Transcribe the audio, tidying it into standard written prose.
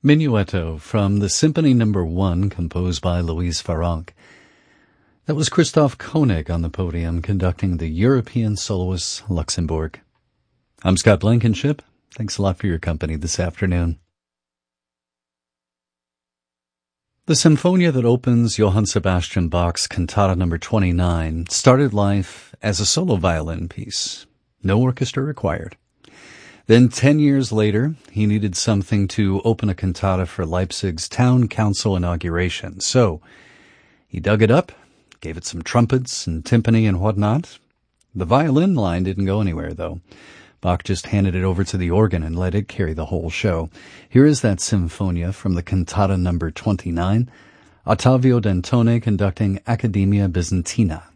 Minuetto from the Symphony No. 1, composed by Louise Farrenc. That was Christoph Koenig on the podium conducting the European Soloists Luxembourg. I'm Scott Blankenship. Thanks a lot for your company this afternoon. The Symphonia that opens Johann Sebastian Bach's Cantata No. 29 started life as a solo violin piece. No orchestra required. Then 10 years later, he needed something to open a cantata for Leipzig's town council inauguration. So he dug it up, gave it some trumpets and timpani and whatnot. The violin line didn't go anywhere, though. Bach just handed it over to the organ and let it carry the whole show. Here is that Symphonia from the Cantata No. 29, Ottavio Dantone conducting Accademia Bizantina.